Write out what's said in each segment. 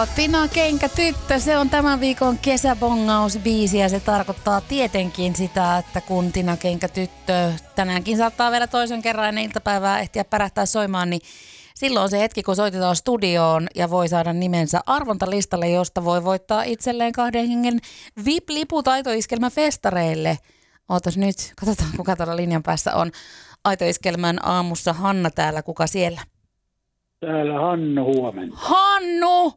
Tina Kenkä-tyttö, se on tämän viikon kesäbongausbiisi ja se tarkoittaa tietenkin sitä, että kun Tina Kenkä-tyttö tänäänkin saattaa vielä toisen kerran ennen iltapäivää ehtiä pärähtää soimaan, niin silloin on se hetki, kun soitetaan studioon ja voi saada nimensä arvontalistalle, josta voi voittaa itselleen 2 hengen VIP-liput Aitoiskelmä-festareille. Ootas nyt, katsotaan kuka tuolla linjan päässä on. Aitoiskelmän aamussa Hanna täällä, kuka siellä? Täällä Hannu, huomenta. Hannu!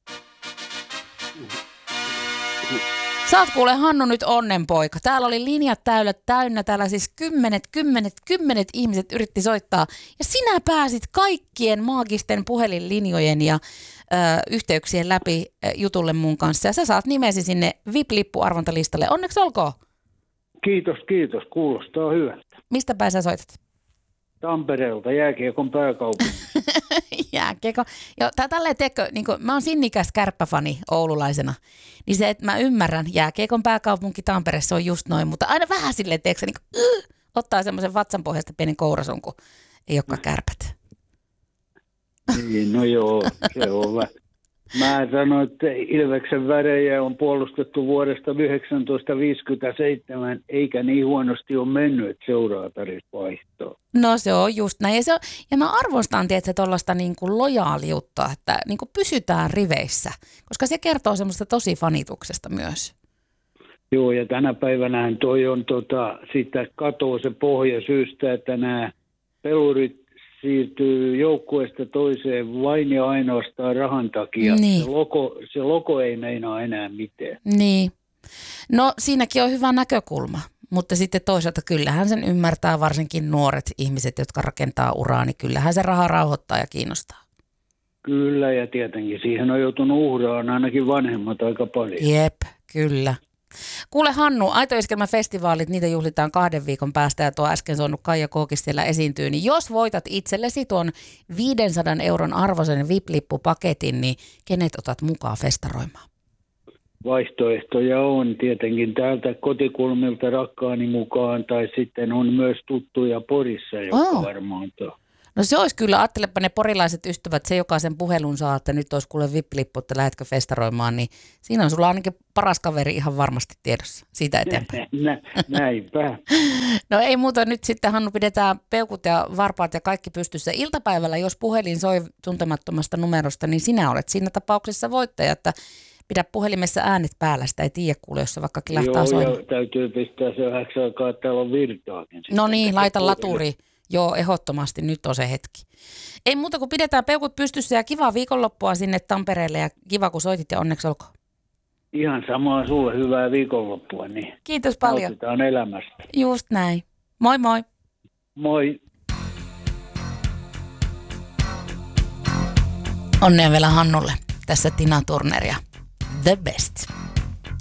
Sä oot kuule Hannu nyt onnenpoika. Täällä oli linjat täynnä, täällä siis kymmenet ihmiset yritti soittaa. Ja sinä pääsit kaikkien maagisten puhelinlinjojen ja yhteyksien läpi jutulle mun kanssa. Ja sä saat nimesi sinne VIP-lippu-arvontalistalle. Onneksi olkoon. Kiitos. Kuulostaa hyvältä. Mistä päin sä soitat? Tampereelta, jääkiekon pääkaupunki. Jääkiekko. Joo, tälleen teekö, niin mä oon sinnikäs kärppäfani oululaisena, niin se, että mä ymmärrän, jääkiekon pääkaupunki Tampereessa on just noin, mutta aina vähän silleen teekö niin ottaa semmoisen vatsan pohjasta pienen kourason, kun ei olekaan kärpät. Niin, no joo, se on Mä sanoin, että Ilveksen värejä on puolustettu vuodesta 1957, eikä niin huonosti ole mennyt, että seuraa tarvitsisi vaihtoa. No se on just näin. Ja mä arvostan tietysti tuollaista niin kuin lojaaliutta, että niin kuin pysytään riveissä, koska se kertoo semmoista tosi fanituksesta myös. Joo, ja tänä päivänähän toi on sitä katoo se pohja syystä, että nämä pelurit siirtyy joukkueesta toiseen vain ja ainoastaan rahan takia. Niin. Se logo ei meinaa enää mitään. Niin. No siinäkin on hyvä näkökulma, mutta sitten toisaalta kyllähän sen ymmärtää varsinkin nuoret ihmiset, jotka rakentaa uraa, niin kyllähän se raha rauhoittaa ja kiinnostaa. Kyllä, ja tietenkin siihen on joutunut uhraamaan ainakin vanhemmat aika paljon. Jep, kyllä. Kuule Hannu, Aitoiskelmä-festivaalit, niitä juhlitaan 2 viikon päästä ja tuo äsken soinut Kaija Kookis siellä esiintyy, niin jos voitat itsellesi tuon 500 euron arvoisen VIP-lippupaketin, niin kenet otat mukaan festaroimaan? Vaihtoehtoja on tietenkin täältä kotikulmilta rakkaani mukaan, tai sitten on myös tuttuja Porissa, jotka varmaan tuo. No se olisi kyllä, ajattelepa ne porilaiset ystävät, se jokaisen puhelun saa, että nyt olisi kuule VIP-lippu, että lähdetkö festaroimaan, niin siinä on sulla ainakin paras kaveri ihan varmasti tiedossa siitä eteenpäin. Näinpä. No ei muuta, nyt sitten Hannu pidetään peukut ja varpaat ja kaikki pystyssä. Iltapäivällä, jos puhelin soi tuntemattomasta numerosta, niin sinä olet siinä tapauksessa voittaja, että pidä puhelimessa äänet päällä, sitä ei tiedä kuule, jos se vaikka kilahtaa soimaan. Joo, täytyy pistää se vähäksi aikaa, että täällä on virtaakin. No niin, laita laturi. Joo, ehdottomasti nyt on se hetki. Ei muuta kuin pidetään peukut pystyssä ja kivaa viikonloppua sinne Tampereelle ja kiva kun soitit ja onneksi olkoon. Ihan samaa sulle, hyvää viikonloppua. Niin kiitos paljon. Nautitaan elämästä. Just näin. Moi moi. Moi. Onnea vielä Hannulle. Tässä Tina Turner ja The Best.